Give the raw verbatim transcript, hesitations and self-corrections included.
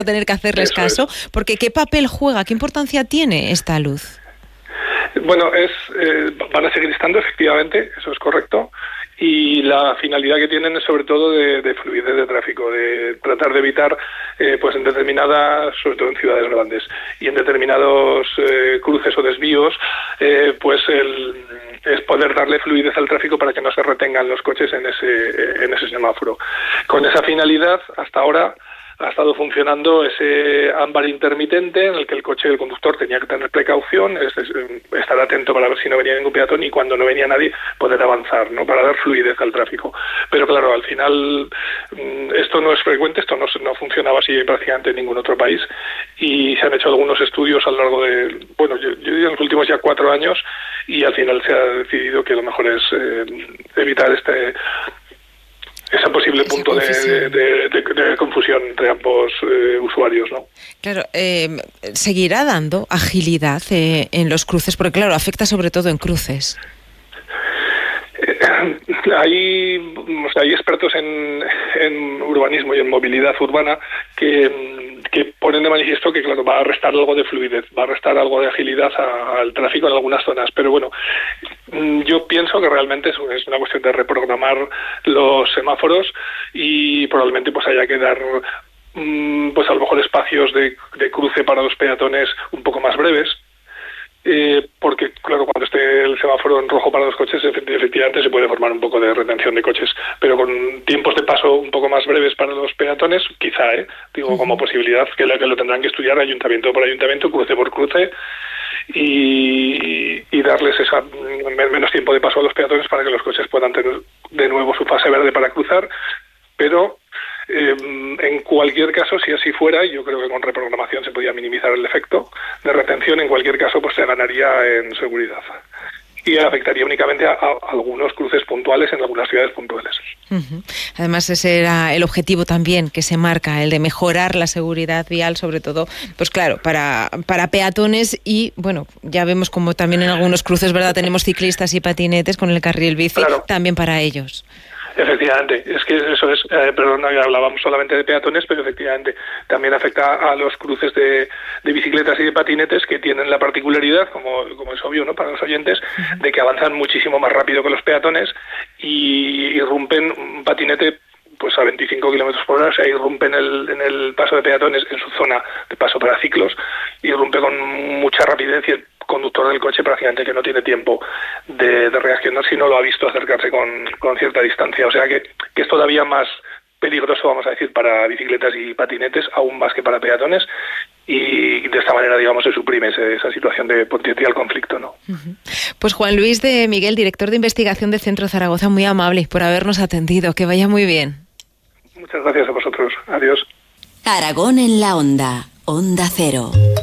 tener que hacerles Eso caso, es. porque ¿qué papel juega, qué importancia tiene esta luz? Bueno, es eh, van a seguir estando, efectivamente, eso es correcto, y la finalidad que tienen es sobre todo de, de fluidez de tráfico, de tratar de evitar, eh, pues en determinadas, sobre todo en ciudades grandes, y en determinados eh, cruces o desvíos, eh, pues el, es poder darle fluidez al tráfico para que no se retengan los coches en ese, en ese semáforo. Con esa finalidad, hasta ahora, ha estado funcionando ese ámbar intermitente en el que el coche del conductor tenía que tener precaución, es, es, estar atento para ver si no venía ningún peatón y cuando no venía nadie poder avanzar, ¿no? Para dar fluidez al tráfico. Pero claro, al final esto no es frecuente, esto no, no funcionaba así prácticamente en ningún otro país y se han hecho algunos estudios a lo largo de, bueno, yo, yo diría en los últimos ya cuatro años y al final se ha decidido que lo mejor es eh, evitar este ese posible punto de, de, de, de confusión entre ambos eh, usuarios, ¿no? Claro, eh, seguirá dando agilidad eh, en los cruces, porque claro, afecta sobre todo en cruces. Eh, hay, o sea, hay expertos en, en urbanismo y en movilidad urbana que, que ponen de manifiesto que claro, va a restar algo de fluidez, va a restar algo de agilidad a, al tráfico en algunas zonas, pero bueno, yo pienso que realmente es una cuestión de reprogramar los semáforos y probablemente pues haya que dar pues a lo mejor espacios de, de cruce para los peatones un poco más breves. Eh, porque claro, cuando esté el semáforo en rojo para los coches efectivamente se puede formar un poco de retención de coches, pero con tiempos de paso un poco más breves para los peatones, quizá, ¿eh? digo, uh-huh. como posibilidad que, la, que lo tendrán que estudiar ayuntamiento por ayuntamiento, cruce por cruce y, y darles esa menos tiempo de paso a los peatones para que los coches puedan tener de nuevo su fase verde para cruzar, pero Eh, en cualquier caso, si así fuera, yo creo que con reprogramación se podía minimizar el efecto de retención, en cualquier caso pues se ganaría en seguridad y afectaría únicamente a, a algunos cruces puntuales en algunas ciudades puntuales. Uh-huh. Además ese era el objetivo también que se marca, el de mejorar la seguridad vial, sobre todo, pues claro, para, para peatones y, bueno, ya vemos como también en algunos cruces, ¿verdad?, tenemos ciclistas y patinetes con el carril bici, claro. También para ellos. Efectivamente, es que eso es, eh, perdón, hablábamos solamente de peatones, pero efectivamente también afecta a los cruces de, de bicicletas y de patinetes que tienen la particularidad, como, como es obvio, ¿no?, para los oyentes, uh-huh. de que avanzan muchísimo más rápido que los peatones y irrumpen un patinete pues a veinticinco kilómetros por hora, o sea, irrumpe en el, en el paso de peatones en su zona de paso para ciclos, irrumpe con mucha rapidez y el conductor del coche prácticamente que no tiene tiempo de, de reaccionar si no lo ha visto acercarse con, con cierta distancia. O sea que, que es todavía más peligroso, vamos a decir, para bicicletas y patinetes, aún más que para peatones, y de esta manera, digamos, se suprime ese, esa situación de potencial conflicto, ¿no? Uh-huh. Pues Juan Luis de Miguel, director de investigación de Centro Zaragoza, muy amable por habernos atendido. Que vaya muy bien. Muchas gracias a vosotros. Adiós. Aragón en la Onda. Onda Cero.